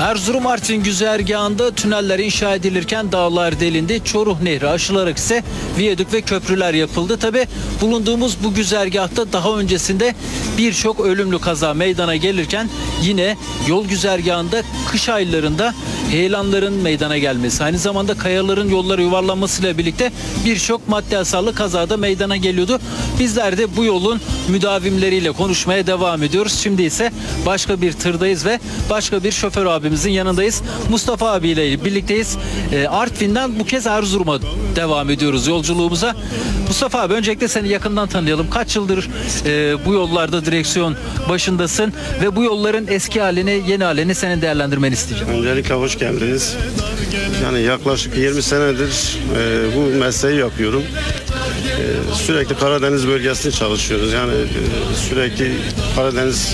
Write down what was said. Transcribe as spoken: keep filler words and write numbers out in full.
Erzurum Artvin güzergahında tüneller inşa edilirken dağlar delindi. Çoruh Nehri aşılarak ise viyadük ve köprüler yapıldı. Tabi bulunduğumuz bu güzergahta daha öncesinde birçok ölümlü kaza meydana gelirken yine yol güzergahında kış aylarında heyelanların meydana gelmesi, aynı zamanda kayaların yollara yuvarlanmasıyla birlikte birçok maddi hasarlı kazada meydana geliyordu. Bizler de bu yolun müdavimleriyle konuşmaya devam ediyoruz. Şimdi ise başka bir tırdayız ve başka bir şoför abimizin yanındayız. Mustafa abiyle birlikteyiz. E, Artvin'den bu kez Erzurum'a devam ediyoruz yolculuğumuza. Mustafa abi, öncelikle seni yakından tanıyalım. Kaç yıldır e, bu yollarda direksiyon başındasın ve bu yolların eski halini, yeni halini senin değerlendirmeni isteyeceğim. Öncelikle hoş geldiniz. Yani yaklaşık yirmi senedir e, bu mesleği yapıyorum. E, sürekli Karadeniz bölgesinde çalışıyoruz. Yani e, sürekli Karadeniz